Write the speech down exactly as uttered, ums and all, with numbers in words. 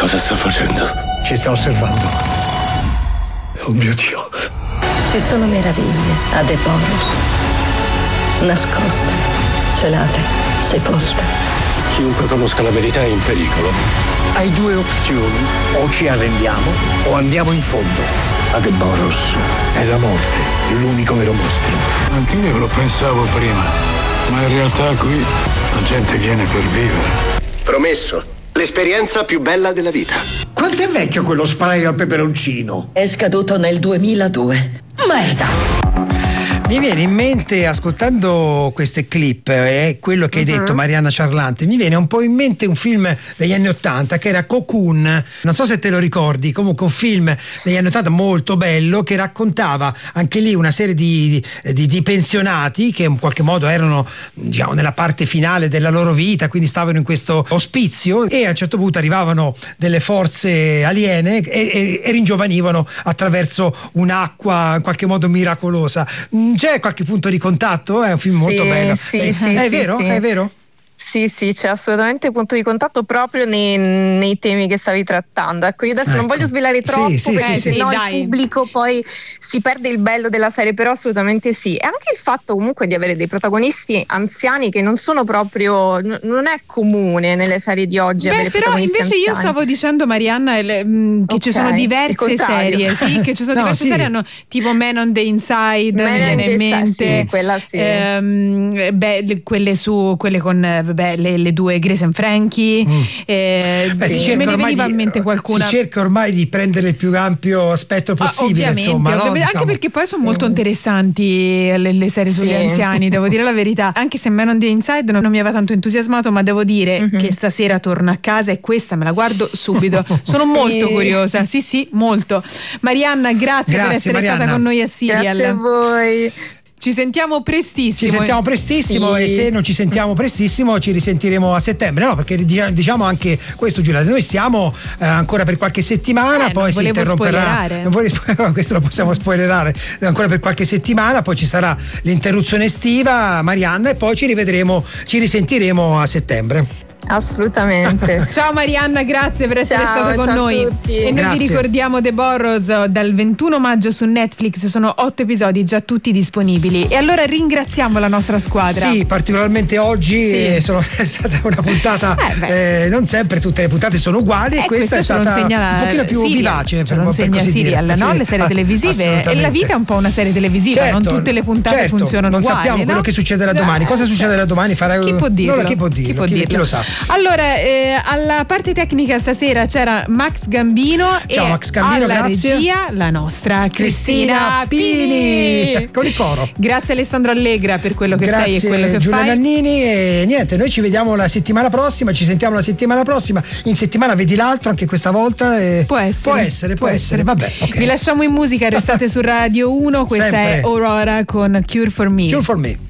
Cosa sta facendo? Ci sta osservando. Oh mio Dio. Ci sono meraviglie a De Boros. Nascoste, celate, sepolte. Chiunque conosca la verità è in pericolo. Hai due opzioni. O ci arrendiamo o andiamo in fondo. A De Boros è la morte, l'unico vero mostro. Anch'io lo pensavo prima, ma in realtà qui la gente viene per vivere. Promesso, l'esperienza più bella della vita. Quanto è vecchio quello spray al peperoncino? È scaduto nel duemiladue. Merda! Mi viene in mente, ascoltando queste clip, eh, quello che hai uh-huh. detto, Marianna Ciarlante, mi viene un po' in mente un film degli anni Ottanta che era Cocoon, non so se te lo ricordi, comunque un film degli anni Ottanta molto bello che raccontava anche lì una serie di, di, di pensionati che in qualche modo erano, diciamo, nella parte finale della loro vita, quindi stavano in questo ospizio e a un certo punto arrivavano delle forze aliene e, e, e ringiovanivano attraverso un'acqua in qualche modo miracolosa. C'è qualche punto di contatto? È un film sì, molto bello. Sì, è, sì, è sì, vero? Sì. È vero? Sì, sì, c'è assolutamente punto di contatto proprio nei, nei temi che stavi trattando. Ecco, io adesso ecco. non voglio svelare troppo, sì, sì, perché sì, sennò sì, il dai. pubblico poi si perde il bello della serie, però assolutamente sì. E anche il fatto comunque di avere dei protagonisti anziani che non sono proprio, n- non è comune nelle serie di oggi. Beh, avere però invece anziani. Io stavo dicendo, Marianna, le, mh, che okay, ci sono diverse serie, sì, che ci sono no, diverse sì. serie, hanno tipo Man on the Inside, Man mi viene in mente, sì, quella sì. ehm, beh, quelle su, quelle con beh, le, le due Grace and Frankie, mm. eh, Beh, sì, me ne veniva di, in mente qualcuna. Si cerca ormai di prendere il più ampio spettro possibile, ah, ovviamente, insomma, ovviamente. No? Anche diciamo. perché poi sono sì. molto interessanti le, le serie sugli sì. anziani, devo dire la verità. Anche se Man on the Inside non, non mi aveva tanto entusiasmato, ma devo dire mm-hmm. che stasera torno a casa e questa me la guardo subito. Sono sì. molto curiosa, sì sì, molto. Marianna, grazie, grazie per essere Marianna. stata con noi a Serial. Grazie a voi. Ci sentiamo prestissimo. Ci sentiamo prestissimo sì. e se non ci sentiamo prestissimo ci risentiremo a settembre, no? Perché diciamo anche questo, Giulia, noi stiamo eh, ancora per qualche settimana, eh, poi si interromperà. Non volevo, questo lo possiamo spoilerare ancora per qualche settimana, poi ci sarà l'interruzione estiva, Marianna, e poi ci rivedremo, ci risentiremo a settembre. Assolutamente. Ciao Marianna, grazie per essere ciao, stata con ciao noi. A tutti. E noi grazie. vi ricordiamo The Boros dal ventuno maggio su Netflix, sono otto episodi già tutti disponibili. E allora ringraziamo la nostra squadra. Sì, particolarmente oggi sì. eh, sono, è stata una puntata eh, eh, non sempre tutte le puntate sono uguali e eh, questa è stata la, un pochino più Serial, vivace, ce lo insegna Serial, dire. no? Sì, Le serie televisive e la vita è un po' una serie televisiva, certo, non tutte le puntate certo, funzionano non uguali. Non sappiamo no? quello che succederà domani. Cosa succederà domani? Farà, chi può dirlo? No, chi può dirlo? Chi, può chi, dirlo? chi lo sa? Allora, eh, alla parte tecnica stasera c'era Max Gambino. Ciao, e Max Gambino, alla grazie. regia la nostra Cristina, Cristina Pini. Pini con il coro. Grazie Alessandro Allegra per quello che grazie, sei e quello che Giulia fai. Nannini, e niente, noi ci vediamo la settimana prossima, ci sentiamo la settimana prossima. In settimana vedi l'altro anche questa volta e può essere, può essere, può, può essere. essere. Vabbè, okay. Vi lasciamo in musica, restate su Radio uno, questa sempre. È Aurora con Cure for Me. Cure for Me.